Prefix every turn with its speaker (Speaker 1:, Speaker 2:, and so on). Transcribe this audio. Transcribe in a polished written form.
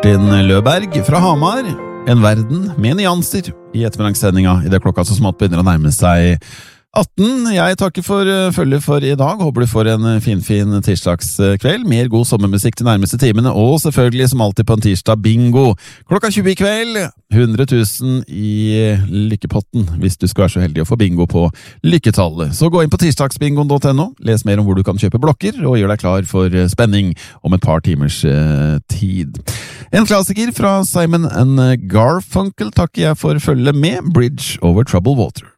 Speaker 1: Martin Løberg fra Hamar. En verden med nyanser i ettermiddagssendinga i det klokka så smått begynner å nærme seg 18. Jeg takker for følget for i dag. Håper du får en fin tirsdagskveld. Mer god sommermusikk til nærmeste timene, og selvfølgelig som alltid på en tirsdag bingo. Klokka 20 i kveld, 100 000 i lykkepotten, hvis du skal være så heldig å få bingo på lykketallet. Så gå inn på tirsdagsbingo.no, les mer om hvor du kan kjøpe blokker, og gjør deg klar for spenning om et par timers tid. En klassiker fra Simon & Garfunkel takker jeg for følget med, Bridge Over Troubled Water.